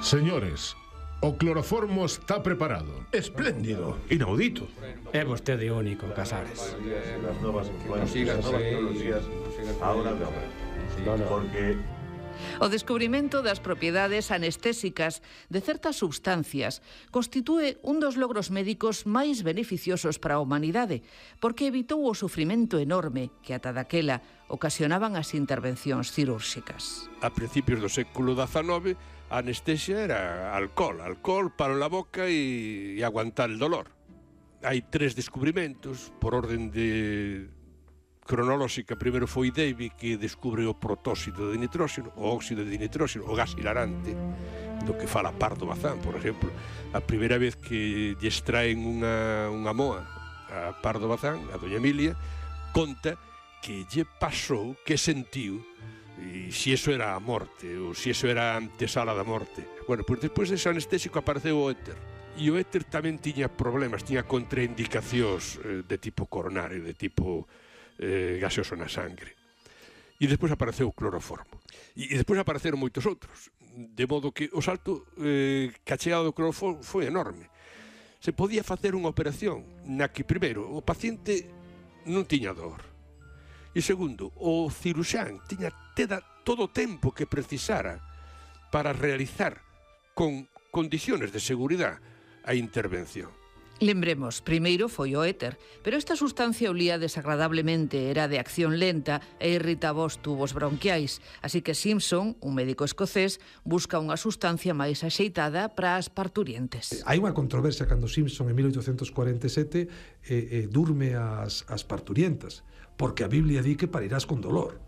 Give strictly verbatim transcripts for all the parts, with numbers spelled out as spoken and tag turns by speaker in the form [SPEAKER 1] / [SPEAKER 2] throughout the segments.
[SPEAKER 1] Señores, o cloroformo está preparado.
[SPEAKER 2] Espléndido.
[SPEAKER 3] Inaudito.
[SPEAKER 4] É vostede único, Casares.
[SPEAKER 2] Las nuevas influencias, las nuevas tecnologías, ahora de ahora. Porque...
[SPEAKER 5] O descubrimento das propiedades anestésicas de certas substancias constitúe un dos logros médicos máis beneficiosos para a humanidade, porque evitou o sufrimento enorme que ata daquela ocasionaban as intervencións cirúrxicas.
[SPEAKER 6] A principios do século dezanove, a anestesia era alcohol, alcohol para la boca e, e aguantar el dolor. Hai tres descubrimentos por orden de cronolóxica. Primeiro foi Davy, que descubre o protóxido de nitróxeno, o óxido de nitróxeno, o gas hilarante, do que fala Pardo Bazán, por exemplo. A primeira vez que lle extraen unha, unha moa a Pardo Bazán, a doña Emilia, conta que lle pasou, que sentiu, e se iso era a morte, ou se iso era a antesala da morte. Bueno, pois despois dese anestésico apareceu o éter. E o éter tamén tiña problemas, tiña contraindicacións eh, de tipo coronario, de tipo eh, gaseoso na sangre. E despois apareceu o cloroformo. E, e despois apareceron moitos outros. De modo que o salto eh, que a chegada do cloroformo foi enorme. Se podía facer unha operación na que, primeiro, o paciente non tiña dor. E segundo, o ciruxán tiña teda todo o tempo que precisara para realizar con condiciones de seguridade a intervención.
[SPEAKER 5] Lembremos, primeiro foi o éter, pero esta sustancia olía desagradablemente, era de acción lenta e irritaba os tubos bronquiais, así que Simpson, un médico escocés, busca unha sustancia máis axeitada para as parturientes.
[SPEAKER 3] Hai unha controversia cando Simpson en mil oitocentos cuarenta e sete eh, eh, durme as, as parturientas, porque a Biblia di que parirás con dolor.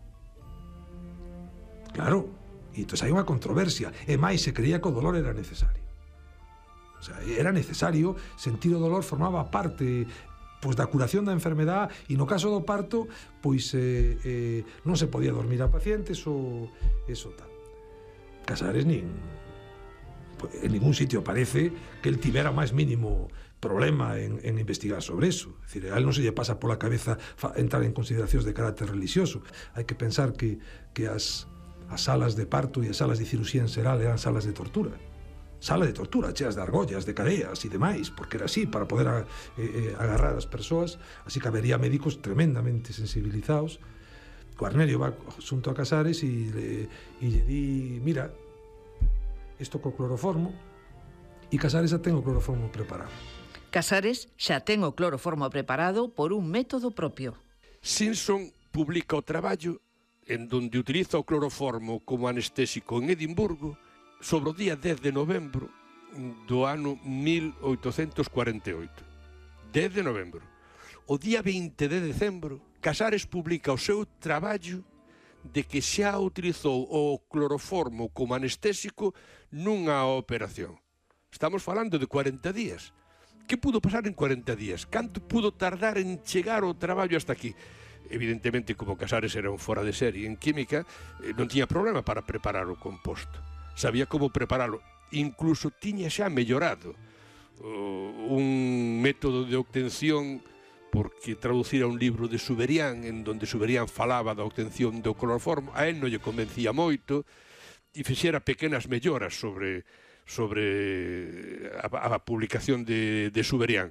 [SPEAKER 3] Claro, e entón hai unha controversia, e máis se creía que o dolor era necesario. O sea, era necesario, sentir o dolor formaba parte pois da curación da enfermedade, e no caso do parto pois eh, eh, non se podía dormir a pacientes ou eso tal. Casares nin en ningún sitio parece que el tivera máis mínimo problema en, en investigar sobre eso. É dicir, a él non se lle pasa pola cabeza entrar en consideracións de carácter religioso. Hai que pensar que, que as, as salas de parto e as salas de cirugía en xeral eran salas de tortura. Sala de tortura, cheas de argollas, de cadeas e demais, porque era así, para poder a, eh, agarrar as persoas. Así que habería médicos tremendamente sensibilizados. Cornelio va xunto a Casares e le, e lle di, mira, isto co cloroformo, e Casares xa ten o cloroformo preparado.
[SPEAKER 5] Casares xa ten o cloroformo preparado por un método propio.
[SPEAKER 6] Simpson publica o traballo en donde utiliza o cloroformo como anestésico en Edimburgo sobre o día dez de novembro do ano mil oitocentos cuarenta e oito. dez de novembro. O día veinte de decembro, Casares publica o seu traballo de que xa utilizou o cloroformo como anestésico nunha operación. Estamos falando de cuarenta días. Que pudo pasar en cuarenta días? Canto pudo tardar en chegar o traballo hasta aquí? Evidentemente, como Casares era un fora de serie en química, non tiña problema para preparar o composto. Sabía como preparalo. Incluso tiña xa mellorado uh, un método de obtención, porque traducira un libro de Suberian, en donde Suberian falaba da obtención do cloroformo. A él non lle convencía moito e fixera pequenas melloras sobre, sobre a, a publicación de, de Suberian.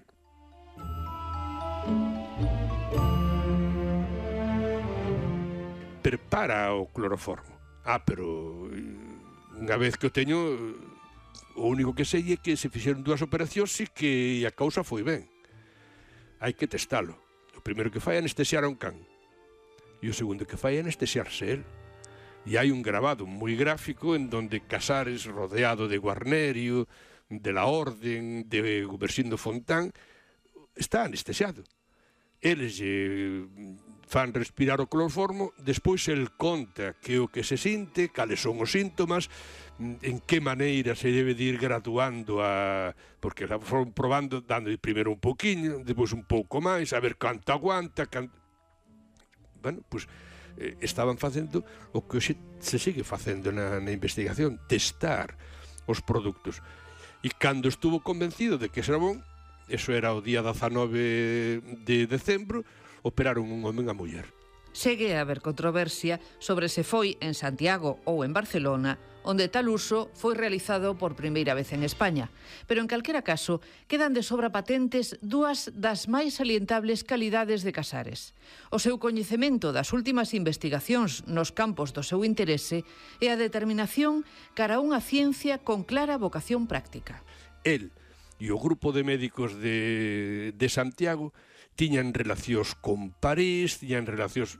[SPEAKER 6] Prepara o cloroformo. Ah, pero unha vez que o teño, o único que sei é que se fixeron dúas operacións e que a causa foi ben. Hai que testalo. O primeiro que fai é anestesiar a un can, e o segundo que fai é anestesiarse el. E hai un grabado moi gráfico en donde Casares, rodeado de Guarnerio, de la Orden, de Gumersindo Fontán, está anestesiado. Eles lle fan respirar o cloroformo, despois el conta que o que se sinte, cales son os síntomas, en que maneira se debe de ir graduando a... porque la foron probando, dando primeiro un pouquiño, despois un pouco máis, a ver canto aguanta, canto... Bueno, pois pues, eh, estaban facendo o que se, se sigue facendo na, na investigación, testar os produtos. E cando estuvo convencido de que era bon, eso era o día dezanove de decembro, operaron un home e unha muller.
[SPEAKER 5] Segue a haber controversia sobre se foi en Santiago ou en Barcelona onde tal uso foi realizado por primeira vez en España. Pero en calquera caso, quedan de sobra patentes dúas das máis salientables calidades de Casares: o seu coñecemento das últimas investigacións nos campos do seu interese e a determinación cara a unha ciencia con clara vocación práctica.
[SPEAKER 6] El e o grupo de médicos de, de Santiago tiñan relacións con París, tiñan relacións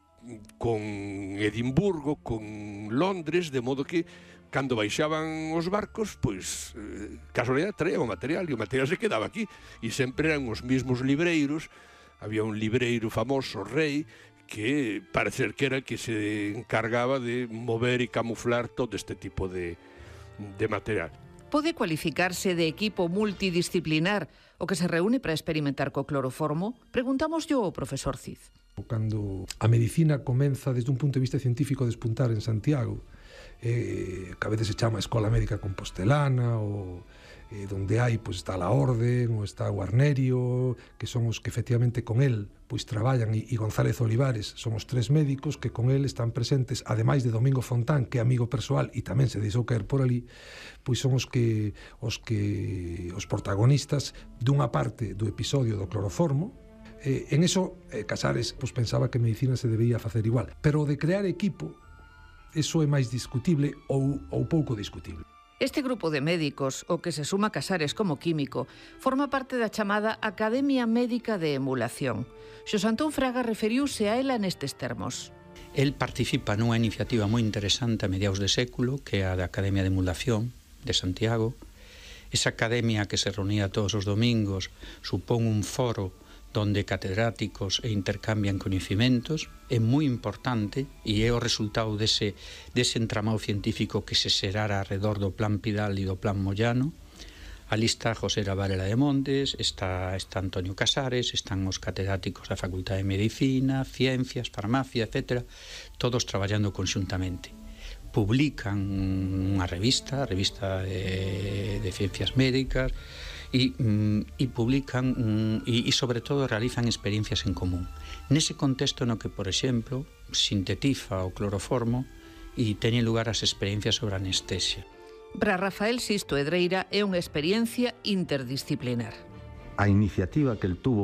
[SPEAKER 6] con Edimburgo, con Londres, de modo que cando baixaban os barcos, pois, eh, casualidade, traían o material, e o material se quedaba aquí, e sempre eran os mismos libreiros. Había un libreiro famoso, Rei, que parece ser que era el que se encargaba de mover e camuflar todo este tipo de, de material.
[SPEAKER 5] Pode cualificarse de equipo multidisciplinar o que se reúne para experimentar co cloroformo? Preguntamos yo ao profesor Cid.
[SPEAKER 3] Cando a medicina comeza desde un punto de vista científico a despuntar en Santiago, eh, que a veces se chama Escola Médica Compostelana, ou eh, donde hai, pois, está la Orden, ou está o Arnerio, que son os que efectivamente con el pois traballan, e, e González Olivares son os tres médicos que con el están presentes, ademais de Domingo Fontán, que é amigo persoal e tamén se deixou caer por ali, pois son os que os que os protagonistas dunha parte do episodio do cloroformo. Eh, en eso, eh, Casares pois, pensaba que medicina se debía facer igual. Pero o de crear equipo, eso é máis discutible ou, ou pouco discutible.
[SPEAKER 5] Este grupo de médicos, o que se suma Casares como químico, forma parte da chamada Academia Médica de Emulación. Xosé Antón Fraga referiuse a ela nestes termos.
[SPEAKER 7] El participa nunha iniciativa moi interesante a mediados de século, que é a da Academia de Emulación de Santiago. Esa academia que se reunía todos os domingos supón un foro donde catedráticos e intercambian coñecementos, é moi importante e é o resultado dese, dese entramado científico que se xerara alrededor do Plan Pidal e do Plan Moyano. Ali está José Varela de Montes, está, está Antonio Casares, están os catedráticos da Facultade de Medicina, Ciencias, Farmacia, etcétera, todos traballando conxuntamente. Publican unha revista, a revista de, de Ciencias Médicas, e, e publican e, e sobre todo realizan experiencias en común. Nese contexto no que, por exemplo, sintetiza o cloroformo e teñen lugar as experiencias sobre anestesia.
[SPEAKER 5] Para Rafael Sisto Edreira é unha experiencia interdisciplinar.
[SPEAKER 8] A iniciativa que el tuvo